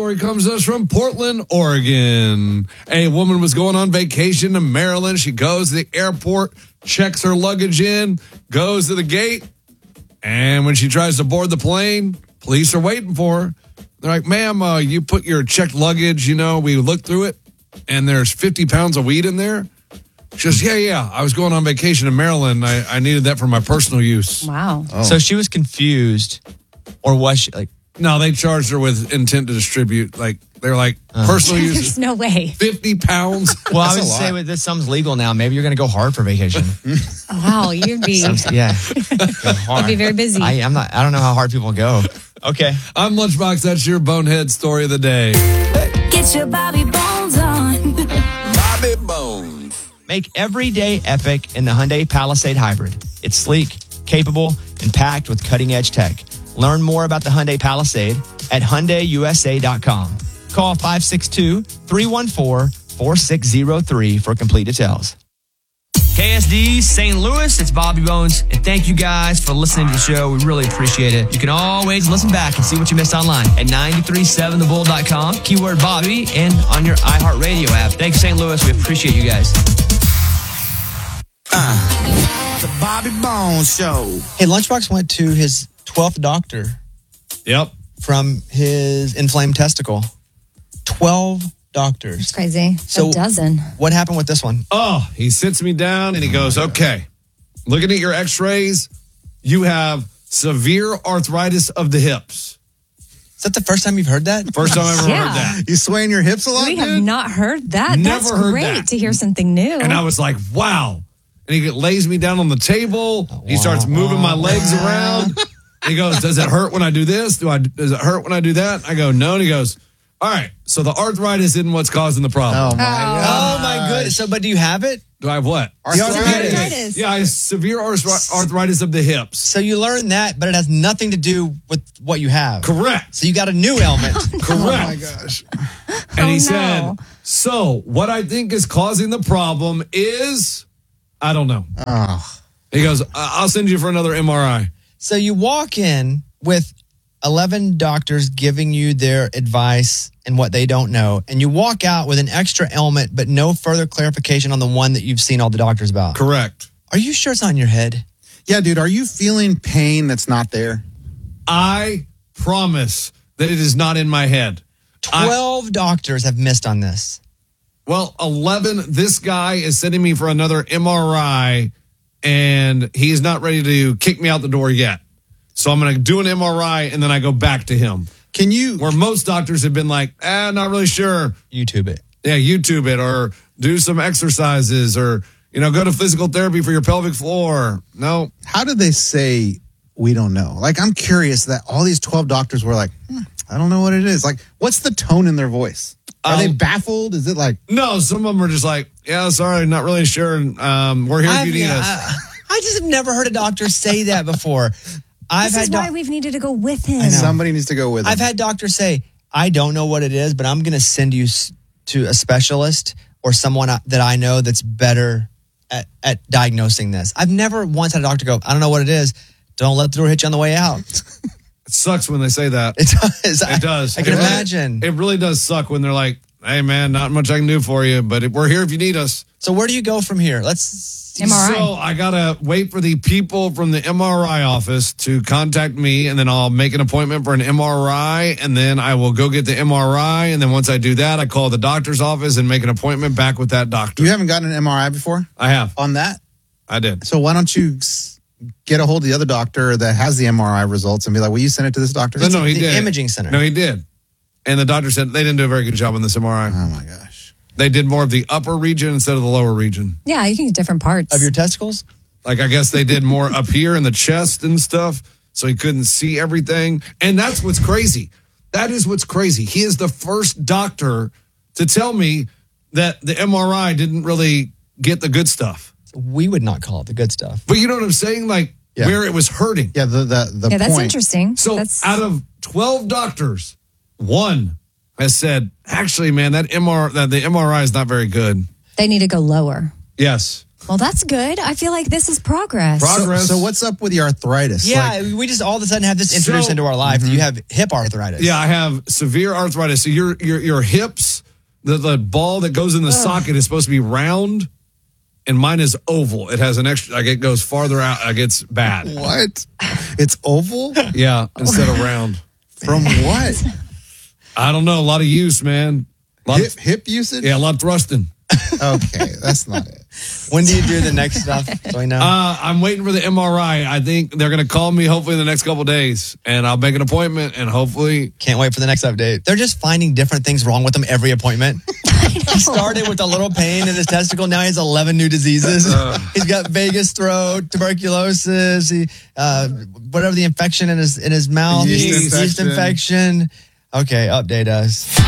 story comes to us from Portland, Oregon. A woman was going on vacation to Maryland. She goes to the airport, checks her luggage in, goes to the gate, and when she tries to board the plane, police are waiting for her. They're like, ma'am, you put your checked luggage, we looked through it, and there's 50 pounds of weed in there. She goes, yeah, I was going on vacation in Maryland. I needed that for my personal use. Wow. Oh. So she was confused, or was she like... No, they charged her with intent to distribute. Like, they're like, personal use. There's no way. 50 pounds. Well, I would say this something's legal now. Maybe you're going to go hard for vacation. Wow, you'd be Go hard. you'd be very busy. I don't know how hard people go. Okay. I'm Lunchbox. That's your bonehead story of the day. Get your Bobby Bones on. Bobby Bones. Make every day epic in the Hyundai Palisade Hybrid. It's sleek, capable, and packed with cutting-edge tech. Learn more about the Hyundai Palisade at HyundaiUSA.com. Call 562-314-4603 for complete details. KSD St. Louis, it's Bobby Bones, and thank you guys for listening to the show. We really appreciate it. You can always listen back and see what you missed online at 937thebull.com, keyword Bobby, and on your iHeartRadio app. Thanks, St. Louis. We appreciate you guys. The Bobby Bones Show. Hey, Lunchbox went to his 12th doctor. Yep. From his inflamed testicle. 12 doctors. It's crazy. So a dozen. What happened with this one? Oh, he sits me down and he goes, okay, looking at your x-rays, you have severe arthritis of the hips. Is that the first time you've heard that? First time I've ever heard that. You swaying your hips a lot, We dude? have not heard that. Never That's heard great that. to hear something new. And I was like, wow. And he lays me down on the table. He starts moving my legs around. He goes, does it hurt when I do this? Does it hurt when I do that? I go, no. And he goes, all right, so the arthritis isn't what's causing the problem. Oh, my God. Oh, my goodness. So, but do you have it? Do I have what? Arthritis. Yeah, I have severe arthritis of the hips. So you learned that, but it has nothing to do with what you have. Correct. So you got a new ailment. Correct. Oh, my gosh. And he no. said, so what I think is causing the problem is, I don't know. Oh. He goes, I'll send you for another MRI. So you walk in with 11 doctors giving you their advice and what they don't know, and you walk out with an extra ailment, but no further clarification on the one that you've seen all the doctors about. Correct. Are you sure it's on your head? Yeah, dude, are you feeling pain that's not there? I promise that it is not in my head. 12 doctors have missed on this. Well, 11, this guy is sending me for another MRI, and he's not ready to kick me out the door yet. So I'm going to do an MRI, and then I go back to him. Can you? Where most doctors have been like, not really sure. YouTube it. Yeah, YouTube it, or do some exercises, or, go to physical therapy for your pelvic floor. No. How did they say we don't know? Like, I'm curious that all these 12 doctors were like, I don't know what it is. Like, what's the tone in their voice? Are they baffled? Is it like... No, some of them are just like, yeah, sorry, not really sure. We're here if you need us. I just have never heard a doctor say that before. This is why we've needed to go with him. Somebody needs to go with him. I've had doctors say, I don't know what it is, but I'm going to send you to a specialist or someone that I know that's better at diagnosing this. I've never once had a doctor go, I don't know what it is. Don't let the door hit you on the way out. It sucks when they say that. It does. It does. I can imagine. It really does suck when they're like, hey, man, not much I can do for you, but we're here if you need us. So where do you go from here? MRI. So I got to wait for the people from the MRI office to contact me, and then I'll make an appointment for an MRI, and then I will go get the MRI, and then once I do that, I call the doctor's office and make an appointment back with that doctor. You haven't gotten an MRI before? I have. On that? I did. So why don't you get a hold of the other doctor that has the MRI results and be like, will you send it to this doctor? No, he did. Imaging center. No, he did. And the doctor said they didn't do a very good job on this MRI. Oh, my gosh. They did more of the upper region instead of the lower region. Yeah, you can get different parts. Of your testicles? Like, I guess they did more up here in the chest and stuff, so he couldn't see everything. And that's what's crazy. That is what's crazy. He is the first doctor to tell me that the MRI didn't really get the good stuff. We would not call it the good stuff. But you know what I'm saying? Like, where it was hurting. Yeah, the yeah, that's point. interesting. So out of 12 doctors, one has said, actually, man, the MRI is not very good. They need to go lower. Yes. Well, that's good. I feel like this is progress. So what's up with your arthritis? Yeah, we just all of a sudden have this introduced into our life. You have hip arthritis. Yeah, I have severe arthritis. So your hips, the ball that goes in the socket is supposed to be round, and mine is oval. It has an extra, like it goes farther out. Like it's bad. What? It's oval? Yeah, instead of round. From what? I don't know. A lot of use, man. Hip usage? Yeah, a lot of thrusting. Okay, that's not it. When do you do the next stuff? So I know. I'm waiting for the MRI. I think they're going to call me hopefully in the next couple of days, and I'll make an appointment, and hopefully... Can't wait for the next update. They're just finding different things wrong with him every appointment. He started with a little pain in his testicle. Now he has 11 new diseases. He's got vagus throat, tuberculosis, whatever the infection in his mouth. Yeast infection. Okay, update us.